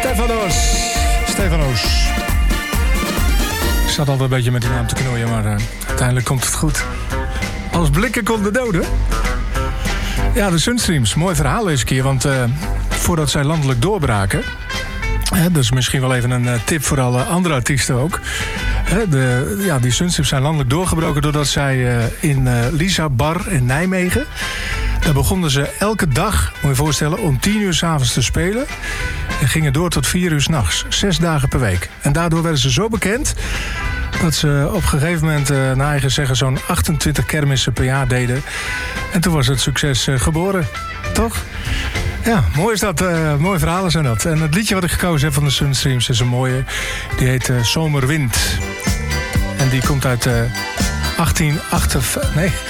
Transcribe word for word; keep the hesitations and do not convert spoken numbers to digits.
Stefanos. Stefanos. Ik zat altijd een beetje met die naam te knoeien, maar uh, uiteindelijk komt het goed. Als blikken konden doden. Ja, de Sunstreams. Mooi verhaal deze keer, want uh, voordat zij landelijk doorbraken... Hè, dus misschien wel even een uh, tip voor alle andere artiesten ook. Hè, de, ja, die Sunstreams zijn landelijk doorgebroken doordat zij uh, in uh, Lisa Bar in Nijmegen... Daar begonnen ze elke dag, moet je je voorstellen, om tien uur 's avonds te spelen. En gingen door tot vier uur 's nachts. Zes dagen per week. En daardoor werden ze zo bekend... dat ze op een gegeven moment, uh, naar eigen zeggen, zo'n achtentwintig kermissen per jaar deden. En toen was het succes uh, geboren. Toch? Ja, mooi is dat. Uh, mooie verhalen zijn dat. En het liedje wat ik gekozen heb van de Sunstreams is een mooie. Die heet uh, Zomerwind. En die komt uit uh, achttien achtenzestig... Nee,